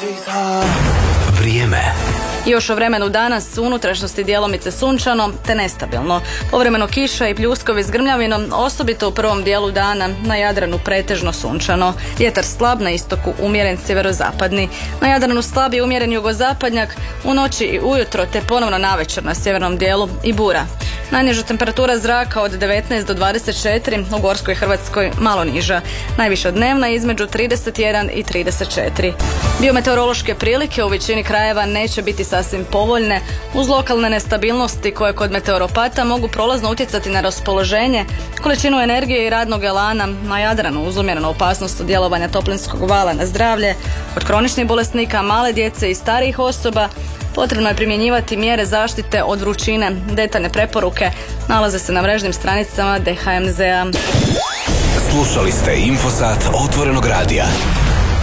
Vrijeme. Još o vremenu danas u unutrašnjosti djelomice sunčano te nestabilno. Povremeno kiša i pljuskovi s grmljavinom, osobito u prvom dijelu dana, na Jadranu pretežno sunčano. Vjetar slab, na istoku umjeren sjeverozapadni. Na Jadranu slab i umjeren jugozapadnjak, u noći i ujutro te ponovno navečer na sjevernom dijelu i bura. Najniža temperatura zraka od 19 do 24, u Gorskoj Hrvatskoj malo niža. Najviša dnevna između 31 i 34. Biometeorološke prilike u većini krajeva neće biti sasvim povoljne, uz lokalne nestabilnosti koje kod meteoropata mogu prolazno utjecati na raspoloženje, količinu energije i radnog elana. Na Jadranu uz umjerenu opasnost od djelovanja toplinskog vala na zdravlje, kod kroničnih bolesnika, male djece i starijih osoba potrebno je primjenjivati mjere zaštite od vrućine. Detaljne preporuke nalaze se na mrežnim stranicama DHMZ-a. Slušali ste Infosat Otvorenog radija.